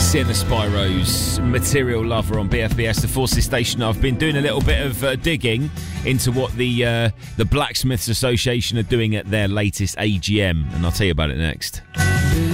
Sienna Spyro's Material Lover on BFBS, the Forces station. I've been doing a little bit of digging into what the Blacksmiths Association are doing at their latest AGM, and I'll tell you about it next.